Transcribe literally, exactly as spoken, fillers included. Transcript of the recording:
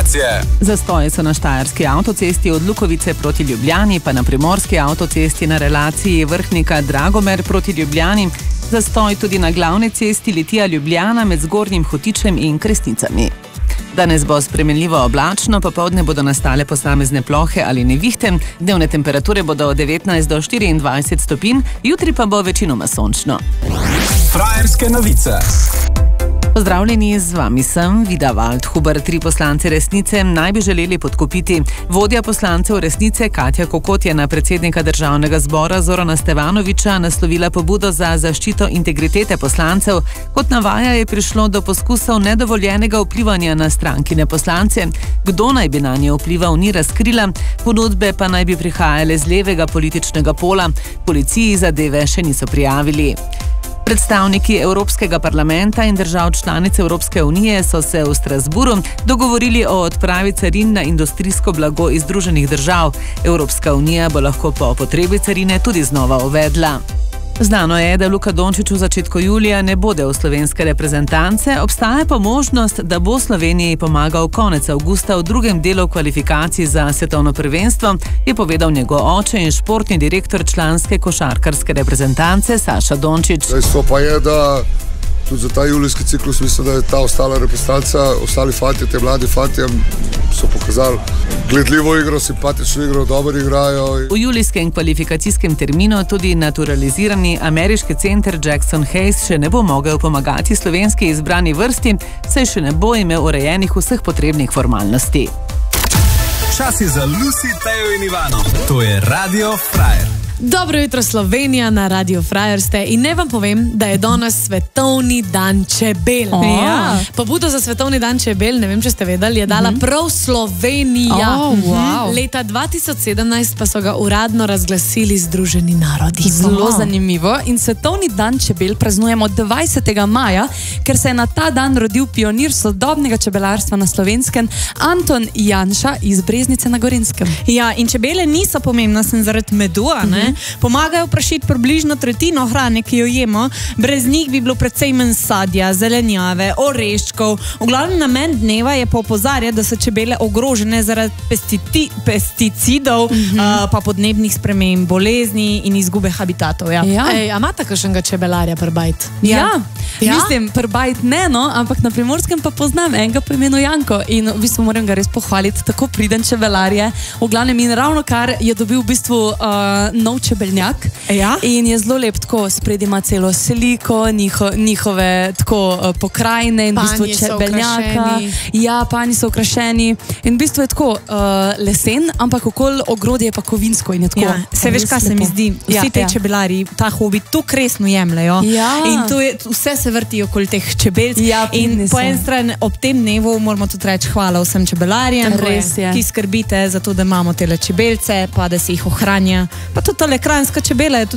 informacije. Zastoji so na štajerski avtocesti od Lukovice proti Ljubljani, pa na primorski avtocesti na relaciji Vrhnika-Dragomer proti Ljubljani. Zastoj tudi na glavni cesti Litija-Ljubljana med Zgornjim Hotičem in Kresnicami. Danes bo spremenljivo oblačno, popoldne bodo nastale posamezne plohe ali nevihte, dnevne temperature bodo od devetnajst do štiriindvajset stopinj, jutri pa bo večinoma sončno. Frajerske novice. Pozdravljeni, z vami sem Vida Waldhuber. Tri poslance Resnice naj bi želeli podkupiti. Vodja poslancev Resnice Katja Kokot je na predsednika Državnega zbora Zorana Stevanovića naslovila pobudo za zaščito integritete poslancev. Kot navaja, je prišlo do poskusov nedovoljenega vplivanja na strankine poslance. Kdo naj bi na nje vplival, ni razkrila, ponudbe pa naj bi prihajale z levega političnega pola. Policiji zadeve še niso prijavili. Predstavniki Evropskega parlamenta in držav članic Evropske unije so se v Strasburu dogovorili o odpravi carin na industrijsko blago iz Združenih držav. Evropska unija bo lahko po potrebi carine tudi znova uvedla. Znano je, da Luka Dončić v začetku julija ne bo del slovenske reprezentance, obstaja pa možnost, da bo Sloveniji pomagal konec avgusta v drugem delu kvalifikacij za svetovno prvenstvo, je povedal njegov oče in športni direktor članske košarkarske reprezentance Saša Dončić. Dejstvo pa je, da tudi za ta julijski ciklus mislim, da je ta ostala reprezentanca, ostali fantje, te mladi fantje so pokazali gledljivo igro, simpatično igro, dobro igrajo. V julijskem kvalifikacijskem terminu tudi naturalizirani ameriški center Jackson Hayes še ne bo mogel pomagati slovenski izbrani vrsti, saj še ne bo imel urejenih vseh potrebnih formalnosti. Čas je za Lucy, Tejo in Ivano. To je Radio Frajer. Dobro jutro, Slovenija, na Radio Frajer ste in ne vam povem, da je danes svetovni dan čebel. Oh. Ja. Pobudo za svetovni dan čebel, ne vem, če ste vedeli, je dala mm -hmm. prav Slovenija. Oh, wow. Leta dva tisoč sedemnajst pa so ga uradno razglasili Združeni narodi. Zelo oh. zanimivo. In svetovni dan čebel praznujemo dvajsetega maja, ker se je na ta dan rodil pionir sodobnega čebelarstva na Slovenskem, Anton Janša iz Breznice na Gorenjskem. Ja, in čebele niso pomembne sem zaradi medu, ne? Pomagajo prašiti približno tretjino hrane, ki jo jemo. Brez njih bi bilo precej manj sadja, zelenjave, oreščkov. V glavnem namen dneva je pa opozarjati, da so čebele ogrožene zaradi pesticidi, pesticidov, mm -hmm. uh, pa podnebnih sprememb, bolezni in izgube habitatov. Ja. Ja. Ej, a imate kakšnega čebelarja prbajt? Ja. Ja. Ja? Mislim, prbajt ne, no, ampak na Primorskem pa poznam enega po imenu Janko in v bistvu moram ga res pohvaliti, tako priden čebelar je. V glavnem in ravno kar je dobil v bistvu uh, nov čebeljak. Ja? In je zelo lep, tako spred ima celo sliko, njiho, njihove tako uh, pokrajine in v bistvu čebeljaka. Ja, panji so okrašeni in v bistvu je tako uh, lesen, ampak okoli ogrodje je pa kovinsko in je tako. Ja, se veš, kaj se mi zdi? Vsi ja, te ja. čebelari ta hobi tako resno jemljajo. Ja. In to je, vse se vrti okoli teh čebelc. Ja, in po en stran ob tem dnevu moramo tudi reči hvala vsem čebelarjem, ki skrbite za to, da imamo tele čebelce, pa da se jih ohranja. Pa tudi tole kranjska čebela je